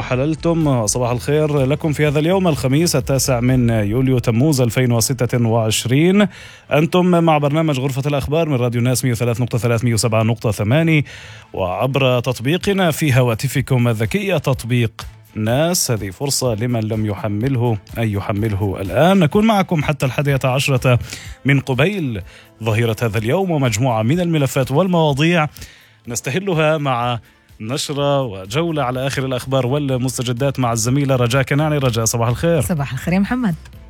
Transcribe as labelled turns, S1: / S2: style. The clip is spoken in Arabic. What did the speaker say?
S1: وحللتم. صباح الخير لكم في هذا اليوم الخميس 9 من يوليو تموز 2026. أنتم مع برنامج غرفة الأخبار من راديو الناس 103.3 107.8 وعبر تطبيقنا في هواتفكم الذكية تطبيق ناس. هذه فرصة لمن لم يحمله أن يحمله الآن. نكون معكم حتى 11 من قبيل ظهيرة هذا اليوم، ومجموعة من الملفات والمواضيع نستهلها مع نشرة وجولة على آخر الأخبار والمستجدات مع الزميلة رجاء كناني. رجاء صباح الخير.
S2: صباح الخير يا محمد.